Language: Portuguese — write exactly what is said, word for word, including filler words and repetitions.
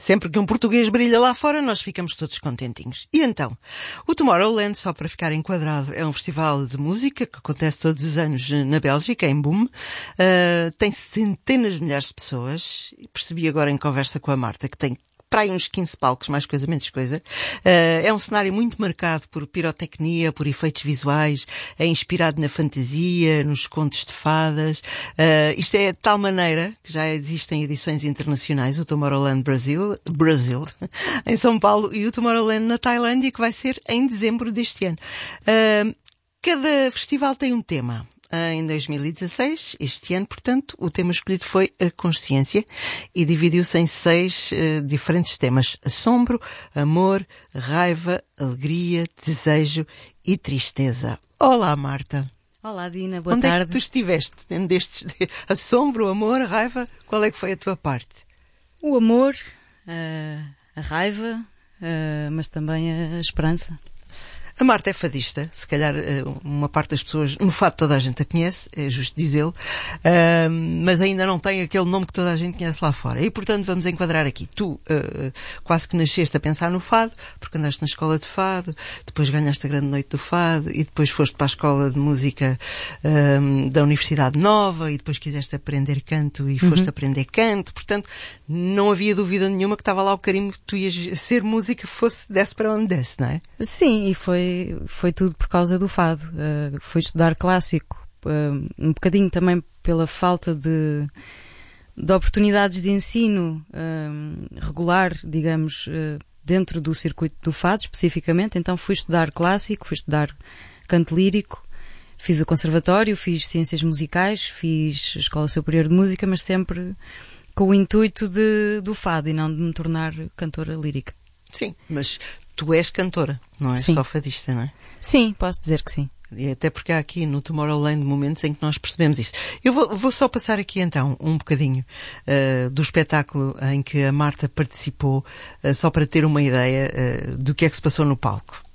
Sempre que um português brilha lá fora, nós ficamos todos contentinhos. E então, o Tomorrowland, só para ficar enquadrado, é um festival de música que acontece todos os anos na Bélgica, em Boom. Uh, tem centenas de milhares de pessoas. Percebi agora em conversa com a Marta que tem para aí uns quinze palcos, mais coisa, menos coisa. Uh, é um cenário muito marcado por pirotecnia, por efeitos visuais, é inspirado na fantasia, nos contos de fadas. Uh, isto é de tal maneira que já existem edições internacionais, o Tomorrowland Brasil, Brasil, em São Paulo, e o Tomorrowland na Tailândia, que vai ser em dezembro deste ano. Uh, cada festival tem um tema. Em dois mil e dezasseis, este ano, portanto, o tema escolhido foi a consciência e dividiu-se em seis uh, diferentes temas: assombro, amor, raiva, alegria, desejo e tristeza. Olá, Marta. Olá, Dina, boa Onde tarde. Onde é que tu estiveste? Destes de assombro, amor, raiva, qual é que foi a tua parte? O amor, a, a raiva, a, mas também a esperança. A Marta é fadista, se calhar uma parte das pessoas, no fado toda a gente a conhece, é justo dizê-lo, uh, mas ainda não tem aquele nome que toda a gente conhece lá fora. E, portanto, vamos enquadrar aqui. Tu uh, quase que nasceste a pensar no fado, porque andaste na escola de fado, depois ganhaste a grande noite do fado, e depois foste para a escola de música uh, da Universidade Nova, e depois quiseste aprender canto e foste uhum. aprender canto. Portanto, não havia dúvida nenhuma que estava lá o carimbo que tu ias ser música, fosse desse para onde desse, não é? Sim, e foi Foi tudo por causa do fado. Uh, fui estudar clássico, uh, um bocadinho também pela falta de, de oportunidades de ensino uh, regular, digamos, uh, dentro do circuito do fado, especificamente. Então fui estudar clássico, fui estudar canto lírico, fiz o conservatório, fiz ciências musicais, fiz a Escola Superior de Música, mas sempre com o intuito de, do fado e não de me tornar cantora lírica. Sim, mas tu és cantora, não és sim. só fadista, não é? Sim, posso dizer que sim. E até porque há aqui no Tomorrowland momentos em que nós percebemos isso. Eu vou, vou só passar aqui então um bocadinho uh, do espetáculo em que a Marta participou, uh, só para ter uma ideia uh, do que é que se passou no palco.